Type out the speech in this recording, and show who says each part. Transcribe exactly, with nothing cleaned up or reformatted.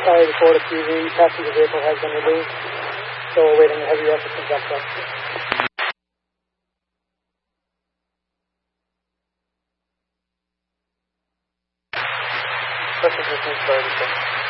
Speaker 1: Charlie to Florida P V. Passenger vehicle has been removed. Still awaiting heavy efforts of death rescue.
Speaker 2: Passenger two thirty.